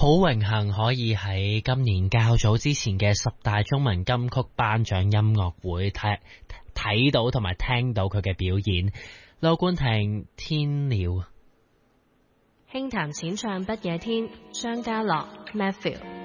好榮幸可以喺今年較早之前嘅10大中文金曲頒獎音樂會睇到同埋聽到佢嘅表演。盧冠廷天鳥， 輕彈淺唱不夜天，張家樂 Matthew。